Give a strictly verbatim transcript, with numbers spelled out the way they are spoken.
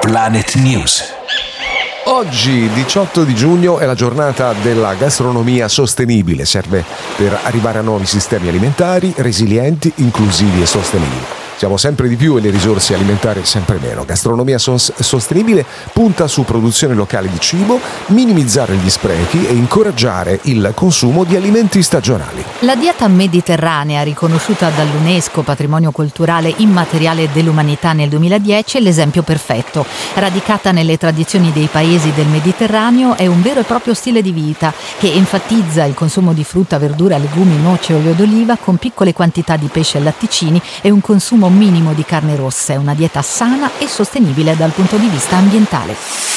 Planet News. Oggi, diciotto di giugno, è la giornata della gastronomia sostenibile. Serve per arrivare a nuovi sistemi alimentari resilienti, inclusivi e sostenibili. Siamo sempre di più e le risorse alimentari sempre meno. Gastronomia sos- sostenibile punta su produzione locale di cibo, minimizzare gli sprechi e incoraggiare il consumo di alimenti stagionali. La dieta mediterranea, riconosciuta dall'UNESCO Patrimonio Culturale Immateriale dell'Umanità nel duemiladieci, è l'esempio perfetto. Radicata nelle tradizioni dei paesi del Mediterraneo, è un vero e proprio stile di vita che enfatizza il consumo di frutta, verdura, legumi, noci e olio d'oliva con piccole quantità di pesce e latticini e un consumo minimo di carne rossa. È una dieta sana e sostenibile dal punto di vista ambientale.